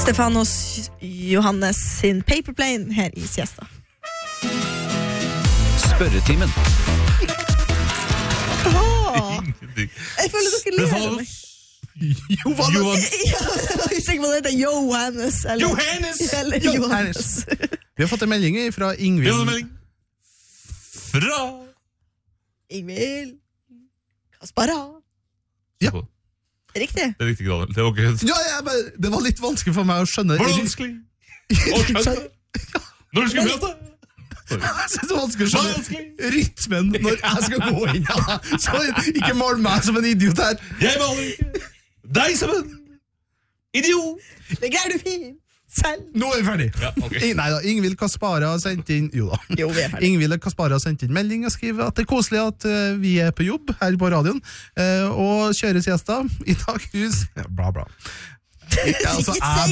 Stefanos Johannes sin Paperplane her I Siesta. Spørretimen. Jeg føler dere ler av meg. Johannes. Ja, jeg sikker på det heter Johannes eller Johannes. Vi har fått en melding fra Ingvild. Fra Ingvild Kaspara. Ja. Riktig. Det riktig, Daniel. Det var ikke helt... Det var litt vanskelig for meg å skjønne. Vanskelig å skjønne når du skal prate. Jeg synes det er vanskelig å skjønne rytmen når jeg skal gå inn. Så ikke mål meg som en idiot her. Jeg maler ikke deg som en idiot. Det greier du fint selv. Nå er vi ferdig. Ja, ok. Neida, Ingvild Kaspara har sendt inn... Jo da. Jo, vi er ferdig. Ingvild Kaspara har sendt inn melding og skriver at det er koselig at vi er på jobb her på radioen og kjører siesta. I dag bla bla. Ja, altså,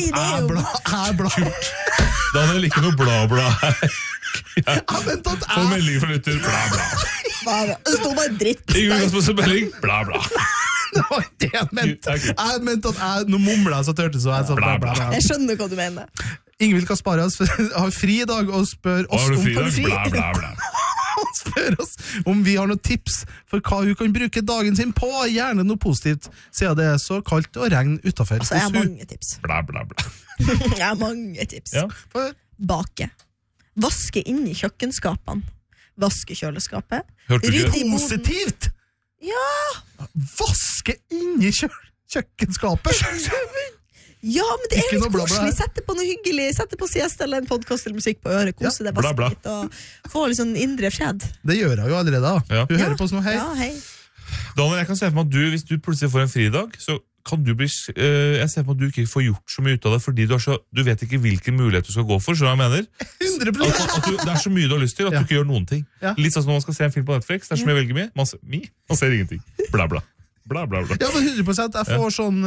jeg bla. Daniel, ikke noe bla bla her. Jeg mente at Få melding fra lytter, bla bla. Det står bare dritt. Ingen kan spørre melding, bla bla. Det var ikke det jeg mente. Jeg mente at nå mumlet jeg så tørte så jeg sa bla bla bla. Jeg skjønner hva du mener. Ingvild Kaspara har fri I dag og spør oss Har du fri om dag? Bla bla bla. Hun spør oss om vi har noen tips for hva hun kan bruke dagen sin på, gjerne noe positivt, siden det så kaldt og regn utenfor. Altså, jeg har mange tips. Bla bla bla. Jeg har mange tips. Ja. Bake. Vaske inn I kjøkkenskapene. Vaske kjøleskapet. Hørte du Rydde ikke? I boden. Positivt! Ja, Vaske inni kjøkkenskapet! ja, men det Ikke litt noe bla, bla. koselig. Sette på noe hyggelig. Sette på siesta eller en podcast eller musikk på øret. Kose deg, bla, vaske bla. litt og få litt sånn indre fred. Det gjør jeg jo allerede da. Ja. Hun hører på oss nå, hei. Ja, hei. Daniel, jeg kan se for meg at hvis du plutselig får en fridag, så kan du bli... jeg ser for meg at du ikke får gjort så mye ut av det, fordi du vet ikke hvilken mulighet du skal gå for, så jeg mener. 100%. Det er så mye du har lyst til, at du ikke gjør noen ting. Ja. Litt sånn som når man skal se en film på Netflix, det er så mye å velge med. Man ser ingenting. Bla bla. Bla bla bla. Ja, men 100%. Jeg får sånn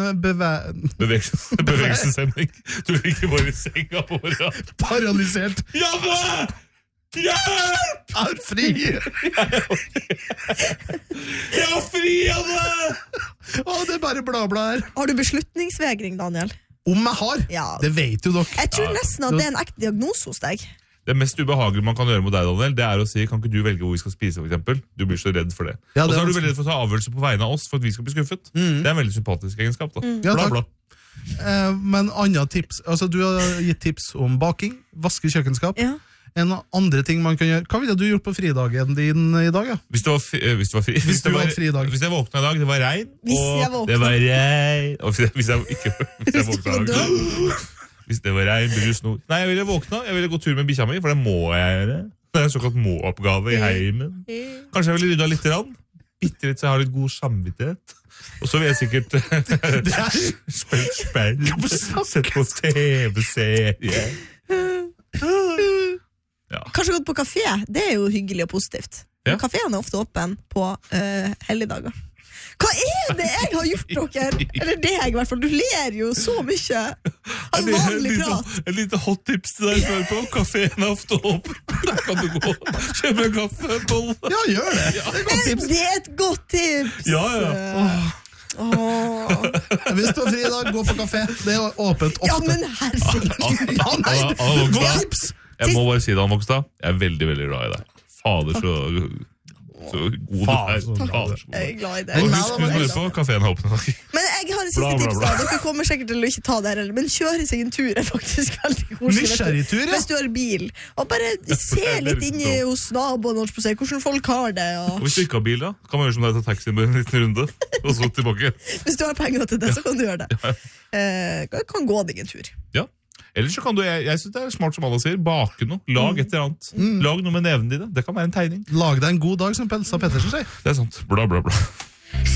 Bevegelseshemning. Du ligger bare I senga våre. paralysert. Janne! Hjelp! Jeg er fri! Jeg har fri, Janne! Det er bare bla bla her. Har du beslutningsvegring, Daniel? Om jeg har? Ja. Det vet jo dere. Jeg tror nesten at det en ekte diagnose hos deg. Det mest ubehagelige man kan gjøre mot deg, Daniel, det å si, kan ikke du velge hvor vi skal spise, for eksempel? Du blir så redd for det. Ja, Og det så er er du veldig redd for å ta avgjørelse på vegne av oss, for at vi skal bli skuffet. Det er en veldig sympatisk egenskap, da. Ja, Bla, takk. bla. Men andre tips, altså du har gitt tips om baking, vaske kjøkkenskap. Ja. En andre ting man kan gjøre. Hva ville du gjort på fridagen din I dag? Ja? Hvis du var fri. Hvis du var fri i dag. Hvis jeg våkna I dag, det var regn. Hvis jeg Og våkna. det var regn. Og hvis jeg våkna I dag, hvis det var regn, blir du snor. Nei, jeg ville gå tur med bikkja mi, for det må jeg gjøre. Det en såkalt må-oppgave I heimen. Kanskje jeg ville rydda litt rann. Bitte litt, så jeg har litt god samvittighet. Og så vil jeg sikkert spilt spill, sett på TV-serie. Ja. Kanskje gått på kafé, det jo hyggelig og positivt. Ja. Men kaféen ofte åpen på helligdager. Hva det jeg har gjort dere? Eller det jeg I hvert fall, du ler jo så mye av vanlig prat. Et lite hot tips til deg som hører på. Kaféen ofte åpen. Da kan du gå og kjøpe en kaffe, bolle. Ja, gjør det. Det er et godt tips. Det et godt tips. Ja. Hvis du har fri I dag, gå på kafé. Det åpent ofte. Ja, men herregud. Ja, nei, Anna godt Vågstad. tips. Jeg må bare si det, Anna Vågstad. Jeg veldig, veldig glad I deg. Fader, så god du Fader, så glad Fader, du så Jeg god. glad I det. Og Men husk å høre på, kaféen åpen. Men jeg har et siste Bla, bla, tips bla. da. Dere kommer sikkert til å ikke ta det her, men kjøre seg en tur faktisk veldig koselig. Nysgjerrigtur, ja. Hvis du har bil. Og bare se litt inn hos naboen, hvordan folk har det. Og Og hvis du ikke har bil, da, kan man gjøre som deg, ta taxi med en liten runde, og så tilbake. hvis du har penger til det, så kan du gjøre det. Kan gå deg en tur. Ja. Eller så kan du, jeg synes det smart som alle sier, bake noe. Lag et eller annet. Lag noe med nevene dine. Det kan være en tegning. Lag deg en god dag, som Pelsa Pettersen sier. Det sant. Bla, bla, bla.